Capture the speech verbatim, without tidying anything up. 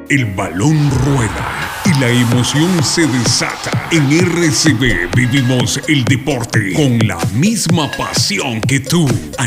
el balón rueda y la emoción se desata. En R C B vivimos el deporte con la misma pasión que tú.